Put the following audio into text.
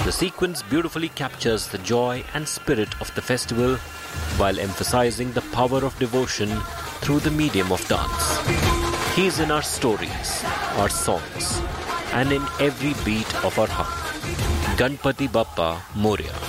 The sequence beautifully captures the joy and spirit of the festival while emphasizing the power of devotion through the medium of dance. He is in our stories, our songs, and in every beat of our heart. Ganpati Bappa Moria.